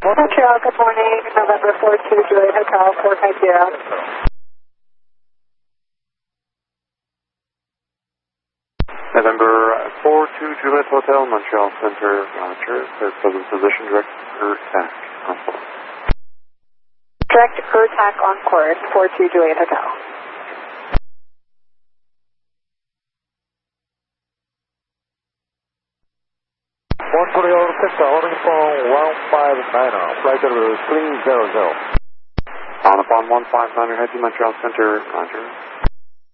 Montreal, good morning. November 42 Juliet Hotel 450. November 42 Juliet Hotel, Montreal Center, Roger. There's present position, direct attack on course. Direct attack on course, 42 Juliet Hotel. Montreal Center, holding phone 159, flight level 300. On upon 159, head to Montreal Center, Roger.